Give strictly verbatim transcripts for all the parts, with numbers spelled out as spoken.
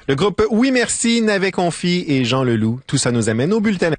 Le groupe Oui Merci, Navet Confi et Jean Leloup. Tout ça nous amène au bulletin.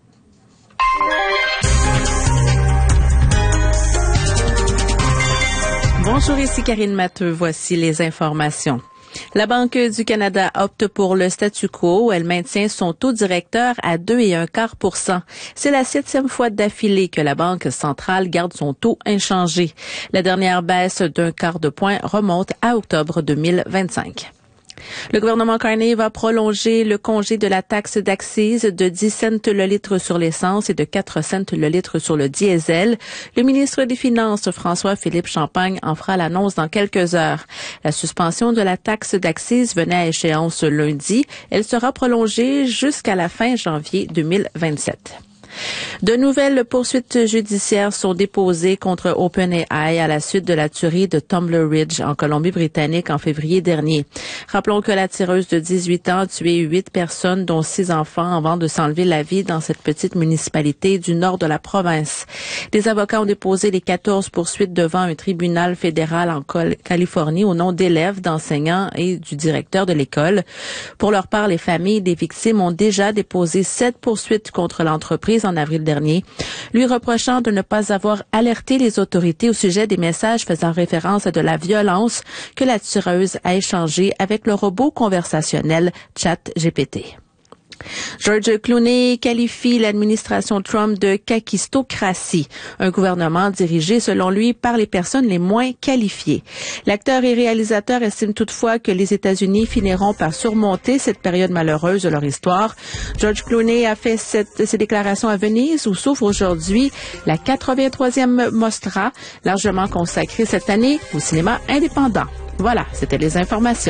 Bonjour, ici Karine Matteux. Voici les informations. La Banque du Canada opte pour le statu quo où elle maintient son taux directeur à deux virgule un quart pour cent. C'est la septième fois d'affilée que la Banque centrale garde son taux inchangé. La dernière baisse d'un quart de point remonte à octobre deux mille vingt-cinq. Le gouvernement Carney va prolonger le congé de la taxe d'accise de dix cents le litre sur l'essence et de quatre cents le litre sur le diesel. Le ministre des Finances, François-Philippe Champagne, en fera l'annonce dans quelques heures. La suspension de la taxe d'accise venait à échéance lundi. Elle sera prolongée jusqu'à la fin janvier deux mille vingt-sept. De nouvelles poursuites judiciaires sont déposées contre OpenAI à la suite de la tuerie de Tumbler Ridge en Colombie-Britannique en février dernier. Rappelons que la tireuse de dix-huit ans a tué huit personnes, dont six enfants, avant de s'enlever la vie dans cette petite municipalité du nord de la province. Des avocats ont déposé les quatorze poursuites devant un tribunal fédéral en Californie au nom d'élèves, d'enseignants et du directeur de l'école. Pour leur part, les familles des victimes ont déjà déposé sept poursuites contre l'entreprise en avril dernier, lui reprochant de ne pas avoir alerté les autorités au sujet des messages faisant référence à de la violence que la tueuse a échangé avec le robot conversationnel ChatGPT. George Clooney qualifie l'administration Trump de kakistocratie, un gouvernement dirigé selon lui par les personnes les moins qualifiées. L'acteur et réalisateur estime toutefois que les États-Unis finiront par surmonter cette période malheureuse de leur histoire. George Clooney a fait cette, ces déclarations à Venise où s'ouvre aujourd'hui la quatre-vingt-troisième Mostra, largement consacrée cette année au cinéma indépendant. Voilà, c'était les informations.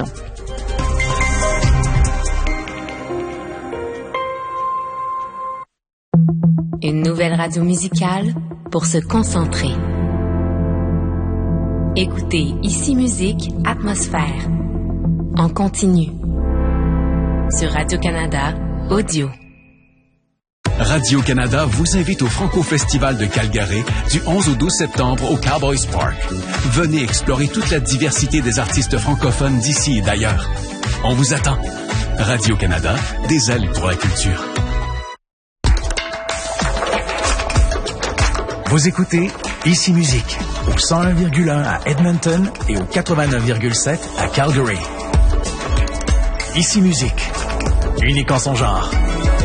Une nouvelle radio musicale pour se concentrer. Écoutez Ici Musique, Atmosphère. En continu. Sur Radio-Canada, audio. Radio-Canada vous invite au Franco-Festival de Calgary du onze au douze septembre au Cowboys Park. Venez explorer toute la diversité des artistes francophones d'ici et d'ailleurs. On vous attend. Radio-Canada, des ailes pour la culture. Vous écoutez Ici Musique au cent un virgule un à Edmonton et au quatre-vingt-neuf virgule sept à Calgary. Ici Musique, unique en son genre.